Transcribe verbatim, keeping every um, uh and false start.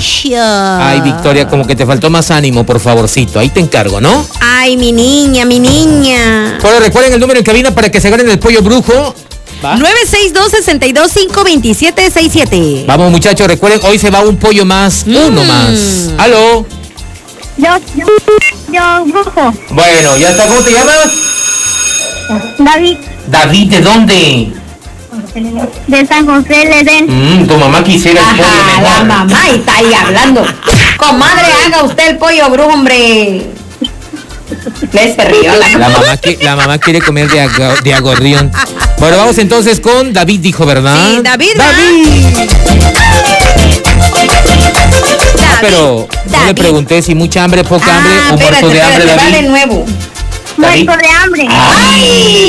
Ay, Victoria, como que te faltó más ánimo, por favorcito. Ahí te encargo, ¿no? Ay, mi niña, mi niña. Bueno, recuerden el número en cabina para que se ganen el pollo brujo. ¿Va? nueve seis dos, seis dos cinco, dos siete seis siete. Vamos, muchachos, recuerden, hoy se va un pollo más, mm. uno más. ¿Aló? Yo, yo, yo, brujo. Bueno, ya está. ¿Cómo te llamas? David. David, ¿de dónde? De San José del Edén. Mm, tu mamá quisiera el Ajá, pollo mejor. la mamá y está ahí hablando. Comadre, haga usted el pollo brujo, hombre. Le se rió la, la mamá. Que, la mamá quiere comer de, ag de agorrión. Bueno, vamos entonces con David, dijo, ¿verdad? Sí, David. David. Ah, pero David. No le pregunté si mucha hambre, poca hambre ah, o espérate, muerto de hambre, espérate, David. Va de nuevo. Muerto de hambre. ¡Ay!